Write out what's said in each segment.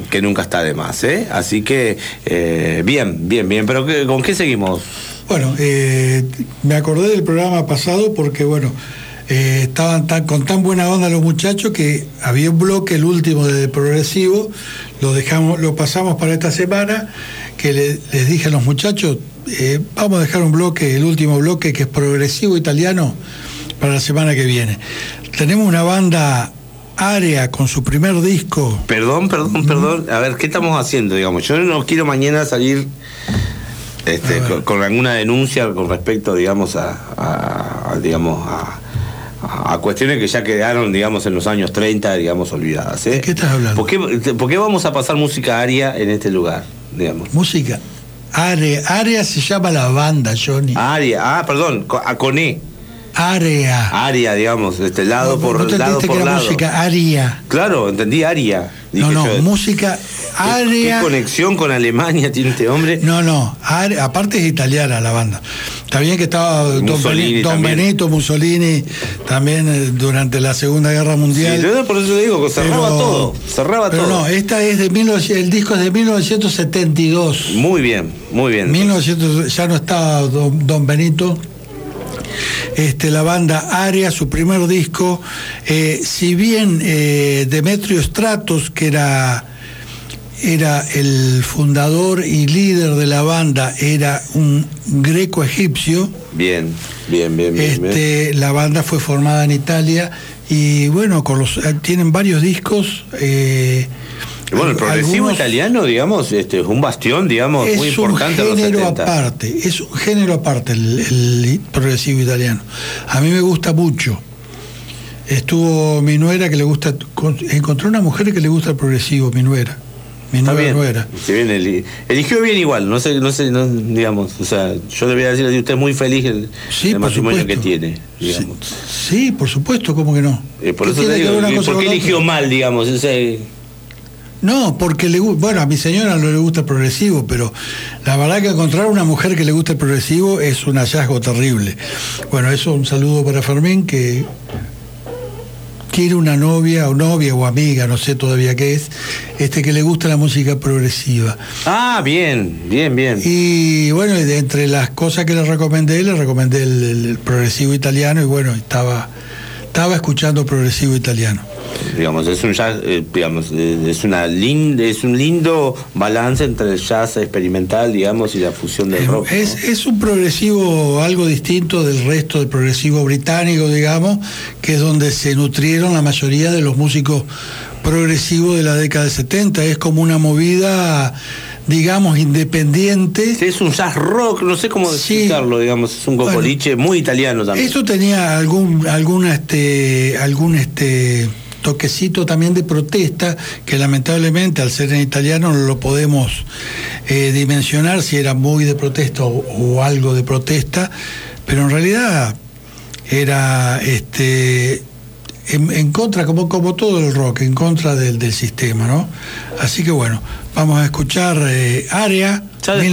que nunca está de más, ¿eh? Así que, bien, pero ¿con qué seguimos? Bueno, me acordé del programa pasado porque, bueno, estaban con tan buena onda los muchachos que había un bloque, el último de progresivo, lo pasamos para esta semana, que les dije a los muchachos, vamos a dejar un bloque, el último bloque, que es progresivo italiano, para la semana que viene. Tenemos una banda Area con su primer disco. Perdón. A ver, ¿qué estamos haciendo, digamos? Yo no quiero mañana salir con alguna denuncia con respecto, digamos, a cuestiones que ya quedaron, digamos, en los años 30, digamos, olvidadas, ¿eh? ¿Qué estás hablando? ¿Por qué vamos a pasar música aria en este lugar, digamos? Música Area se llama la banda, Johnny. Aria, perdón, con E. Area, digamos, lado no, por ¿no te lado entendiste por que era lado. música aria? Claro, entendí aria. Dije No, yo, música Area. ¿Qué conexión con Alemania tiene este hombre? No, aparte es italiana la banda. Está bien que estaba Don Benito Mussolini también durante la Segunda Guerra Mundial. Sí, por eso digo que cerraba todo. Pero no, esta es el disco es de 1972. Muy bien. 1900, ya no estaba Don Benito. La banda Area, su primer disco, si bien Demetrio Stratos, que era el fundador y líder de la banda, era un greco-egipcio. Bien. La banda fue formada en Italia y bueno, tienen varios discos. Bueno, el progresivo italiano, digamos, es un bastión, digamos, muy importante. Es un género aparte el progresivo italiano. A mí me gusta mucho. Estuvo mi nuera que le gusta, encontré una mujer que le gusta el progresivo, mi nuera. Mi nuera. Si bien eligió bien igual, no sé, digamos, o sea, yo le voy a decir a usted es muy feliz el matrimonio que tiene, digamos. Sí, por supuesto, ¿cómo que no? Por eso te digo, ¿por qué eligió mal, digamos? No, porque a mi señora no le gusta el progresivo, pero la verdad que encontrar una mujer que le gusta el progresivo es un hallazgo terrible. Bueno, eso, un saludo para Fermín, que quiere una novia o amiga, no sé todavía qué es, que le gusta la música progresiva. Ah, bien. Y bueno, entre las cosas que le recomendé el progresivo italiano, y bueno, estaba escuchando progresivo italiano. Digamos, es un jazz, es un lindo balance entre el jazz experimental, digamos, y la fusión del rock, ¿no? Es un progresivo algo distinto del resto del progresivo británico, digamos, que es donde se nutrieron la mayoría de los músicos progresivos de la década del 70. Es como una movida, digamos, independiente. Sí, es un jazz rock, no sé cómo explicarlo, digamos, es un cocoliche muy italiano también. Eso tenía algún toquecito también de protesta, que lamentablemente al ser en italiano no lo podemos dimensionar si era muy de protesta o algo de protesta, pero en realidad era en contra, como todo el rock, en contra del sistema, ¿no? Así que bueno, vamos a escuchar Area,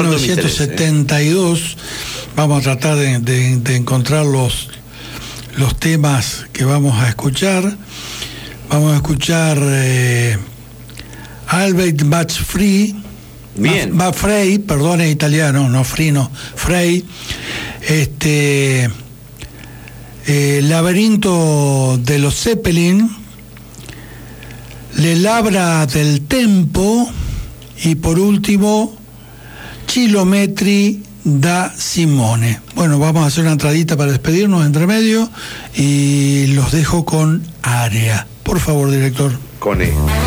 1972. Vamos a tratar de encontrar los temas que vamos a escuchar. Vamos a escuchar Albert Match Free. Bien. Frey, perdón, es italiano, no Free, no. Frey. Laberinto de los Zeppelin. Le Labra del Tempo. Y por último, Chilometri da Simone. Bueno, vamos a hacer una entradita para despedirnos entre medio y los dejo con Area. Por favor, director. Con E.